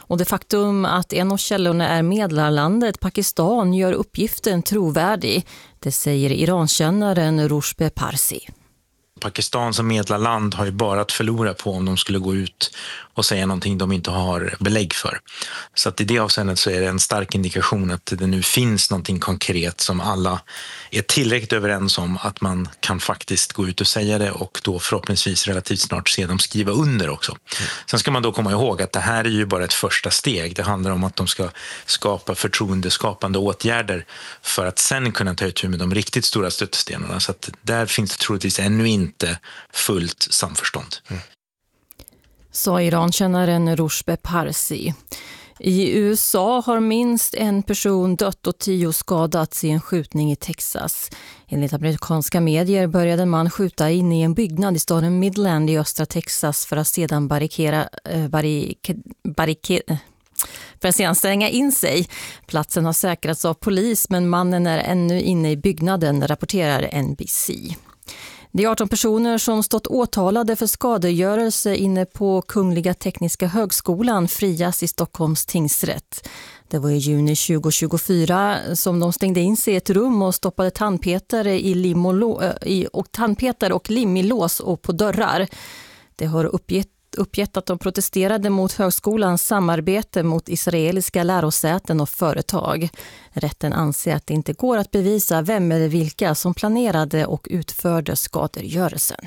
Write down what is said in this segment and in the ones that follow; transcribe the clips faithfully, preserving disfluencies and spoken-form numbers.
Och det faktum att en av källorna är medlarlandet Pakistan gör uppgiften trovärdig. Det säger Irankännaren Rushbeh Parsi. Pakistan som medlarland har ju bara att förlora på om de skulle gå ut och säga någonting de inte har belägg för. Så att i det avseendet så är det en stark indikation att det nu finns någonting konkret som alla är tillräckligt överens om att man kan faktiskt gå ut och säga det och då förhoppningsvis relativt snart se dem skriva under också. Mm. Sen ska man då komma ihåg att det här är ju bara ett första steg. Det handlar om att de ska skapa förtroendeskapande åtgärder för att sen kunna ta itu med de riktigt stora stöttestenarna. Så att där finns det troligtvis ännu inte fullt samförstånd. Mm. Sa Irankännaren Rushbeh Parsi. I U S A har minst en person dött och tio skadats i en skjutning i Texas. Enligt amerikanska medier började man skjuta in i en byggnad i staden Midland i östra Texas för att sedan barrikera, eh, barrik, barrikera, för att sedan stänga in sig. Platsen har säkrats av polis men mannen är ännu inne i byggnaden, rapporterar N B C. Det är arton personer som stått åtalade för skadegörelse inne på Kungliga Tekniska högskolan frias i Stockholms tingsrätt. Det var i juni tjugo tjugofyra som de stängde in sig i ett rum och stoppade tandpeter, i lim och, lå, i, och, tandpeter och lim i lås och på dörrar. Det har uppgett uppgett att de protesterade mot högskolans samarbete mot israeliska lärosäten och företag. Rätten anser att det inte går att bevisa vem eller vilka som planerade och utförde skadegörelsen.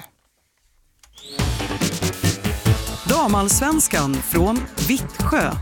Damallsvenskan från Vittsjö.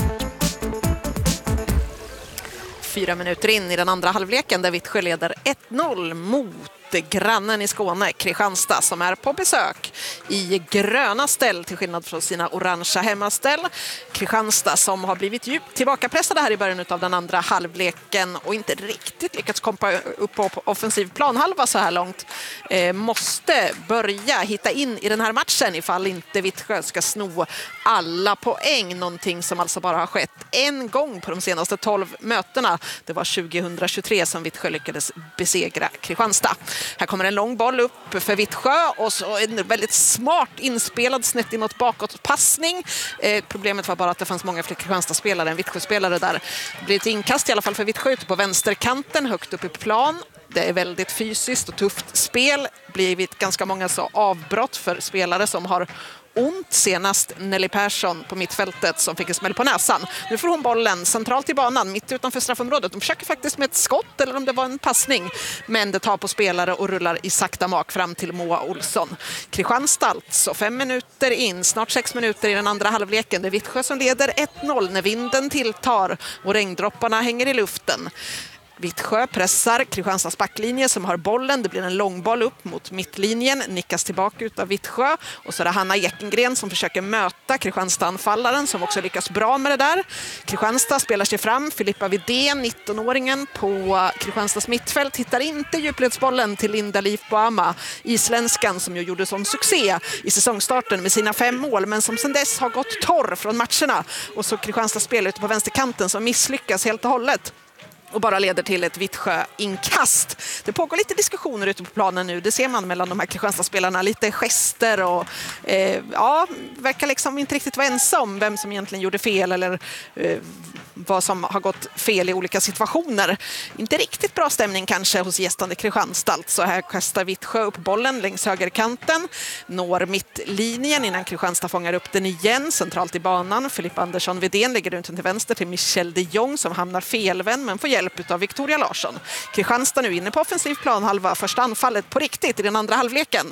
Fyra minuter in i den andra halvleken där Vittsjö leder ett noll mot grannen i Skåne, Kristianstad, som är på besök i gröna ställ till skillnad från sina orangea hemmaställ. Kristianstad som har blivit djupt tillbakapressade här i början av den andra halvleken och inte riktigt lyckats komma upp på offensiv planhalva så här långt. Eh, måste börja hitta in i den här matchen ifall inte Vittsjö ska sno alla poäng. Någonting som alltså bara har skett en gång på de senaste tolv mötena. Det var tjugohundratjugotre som Vittsjö lyckades besegra Kristianstad. Här kommer en lång boll upp för Vittsjö och så en väldigt smart inspelad snett inåt bakåt passning. Eh, problemet var bara att det fanns många fler Kristianstad-spelare än Vittsjö-spelare där. Det blir ett inkast i alla fall för Vittsjö ute på vänsterkanten, högt upp i plan. Det är väldigt fysiskt och tufft spel. Blivit ganska många så avbrott för spelare som har ont. Senast Nelly Persson på mittfältet som fick en smäll på näsan. Nu får hon bollen centralt i banan, mitt utanför straffområdet. De försöker faktiskt med ett skott eller om det var en passning. Men det tar på spelare och rullar i sakta mak fram till Moa Olsson. Kristianstad alltså fem minuter in, snart sex minuter i den andra halvleken. Det är Vittsjö som leder ett noll när vinden tilltar och regndropparna hänger i luften. Vittsjö pressar Kristianstads backlinje som har bollen. Det blir en långboll upp mot mittlinjen. Nickas tillbaka ut av Vittsjö. Och så är det Hanna Ekengren som försöker möta Kristianstad-anfallaren som också lyckas bra med det där. Kristianstad spelar sig fram. Filippa Widén, nittonåringen på Kristianstads mittfält, hittar inte djupledsbollen till Linda Liv Boama, isländskan som ju gjorde sån succé i säsongstarten med sina fem mål men som sedan dess har gått torr från matcherna. Och så Kristianstad spelar ute på vänsterkanten som misslyckas helt och hållet och bara leder till ett Vittsjö-inkast. Det pågår lite diskussioner ute på planen nu. Det ser man mellan de här Kristianstad-spelarna. Lite gester och eh, ja, verkar liksom inte riktigt vara ensam om vem som egentligen gjorde fel eller eh, vad som har gått fel i olika situationer. Inte riktigt bra stämning kanske hos gästande Kristianstad. Så här kastar Vittsjö upp bollen längs högerkanten. Når mittlinjen innan Kristianstad fångar upp den igen. Centralt i banan. Filippa Andersson Widén lägger runt den till vänster till Michelle de Jong som hamnar felvänd men får hjälp av Victoria Larsson. Kristianstad nu inne på offensiv planhalva. Första anfallet på riktigt i den andra halvleken.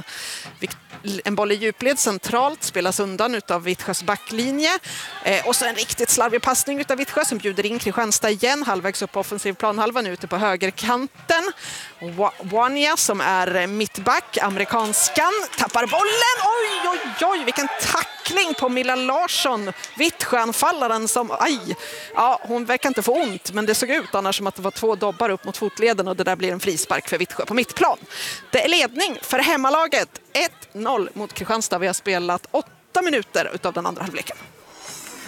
En boll i djupled centralt spelas undan utav Vittsjös backlinje. Eh, och så en riktigt slarvig passning utav Vittsjö som bjuder in Kristianstad igen. Halvvägs upp på offensiv planhalva nu ute på högerkanten. Wanya som är mittback, amerikanskan, tappar bollen. Oj, oj, oj, vilken tackling på Milla Larsson. Vittsjö-anfallaren som, aj, ja, hon verkar inte få ont men det såg ut annars som att det var två dobbar upp mot fotleden och det där blir en frispark för Vittsjö på mittplan. Det är ledning för hemmalaget. ett noll mot Kristianstad. Vi har spelat åtta minuter utav den andra halvleken.